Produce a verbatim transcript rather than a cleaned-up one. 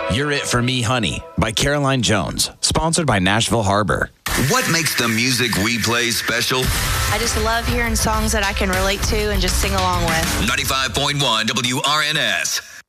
You're It For Me, Honey by Caroline Jones, sponsored by Nashville Harbor. What makes the music we play special? I just love hearing songs that I can relate to and just sing along with. ninety-five point one W R N S.